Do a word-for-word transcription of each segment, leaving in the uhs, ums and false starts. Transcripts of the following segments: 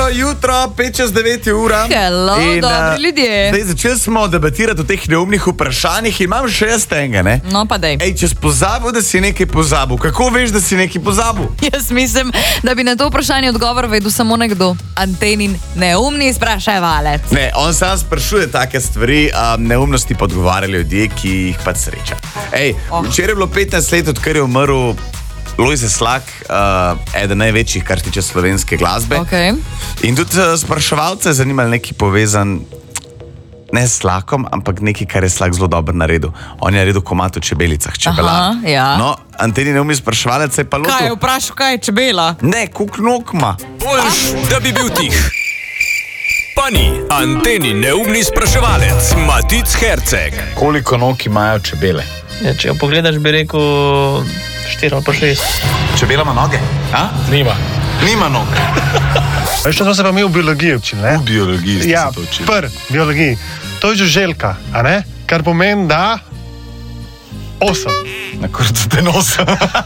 jutro, pet čez devet je ura. Hello, in, dobri uh, ljudje. Zdaj začeli smo debatirati o teh neumnih vprašanjih in imam še jaz enega, ne? No, pa dej. Ej, če si pozabil, da si nekaj pozabil, kako veš, da si nekaj pozabil? Jaz mislim, da bi na to vprašanje odgovor vedel samo nekdo. Antenin neumni spraševalec. Ne, on sam sprašuje take stvari, a neumnosti pa odgovarjajo ljudje, ki jih pač sreča. Ej, Oh. včeraj je bilo petnajst let, odkar je umrl Lojze Slak, uh, eden največjih, kar tiče slovenske glasbe. Okay. In tudi uh, spraševalce je zanimalo nekaj povezan, ne s Slakom, ampak nekaj, kar je Slak zelo dobro naredil. On je naredil komad o čebelicah, čebelar. Aha, ja. No, Anteni neumni spraševalec se je pa lotil. Kaj je vprašal, kaj je čebela? Ne, kuk nog ima. Boljš, da bi bil tih. Pa ni Anteni neumni spraševalec Matic Herceg. Koliko nog imajo čebele? Ja, če jo pogledaš, bi rekel štiri ali pa šest. Čebela ima noge? A? Nima. Nima nog. Veš, to se pa mi v biologiji učili, ne? V biologiji ste Ja, se to učili. pr, biologiji. To je žuželka, a ne? Kar pomeni, da osem. Na kurcu te nosa.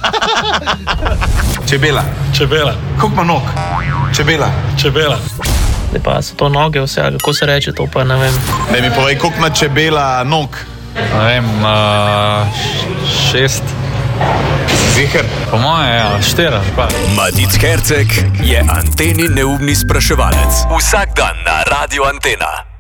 Čebela. Čebela. Koliko ima nog? Čebela. Čebela. Zdaj pa so to noge vse, ali kako se reče, to pa ne vem. Ne mi povej, koliko ima čebela nog? Ne vem, uh, šest, Ziher. po moje, ja, štiri. Pa. Matic Herceg je Anteni neumni spraševalec. Vsak dan na Radio Antena.